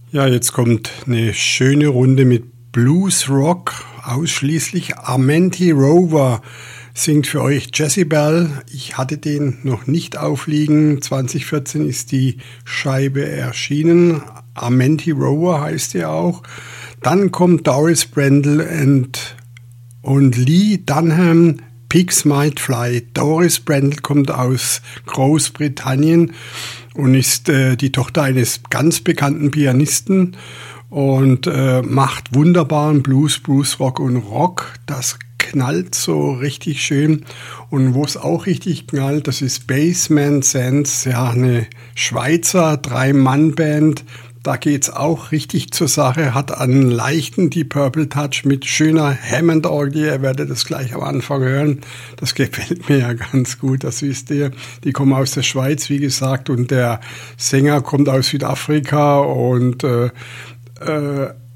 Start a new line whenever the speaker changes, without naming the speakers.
Ja, jetzt kommt eine schöne Runde mit Blues Rock, ausschließlich Amenti Rover singt für euch Jesse Bell. Ich hatte den noch nicht aufliegen. 2014 ist die Scheibe erschienen. Amenti Rover heißt er auch. Dann kommt Doris Brendel und Lee Dunham, Pigs Might Fly. Doris Brendel kommt aus Großbritannien und ist die Tochter eines ganz bekannten Pianisten und macht wunderbaren Blues, Bluesrock und Rock. Das knallt so richtig schön. Und wo es auch richtig knallt, das ist Bassman Sense, ja, eine Schweizer 3-Mann-Band. Da geht's auch richtig zur Sache, hat einen leichten Deep Purple Touch mit schöner Hammond-Orgel. Ihr werdet das gleich am Anfang hören. Das gefällt mir ja ganz gut, das wisst ihr. Die kommen aus der Schweiz, wie gesagt, und der Sänger kommt aus Südafrika und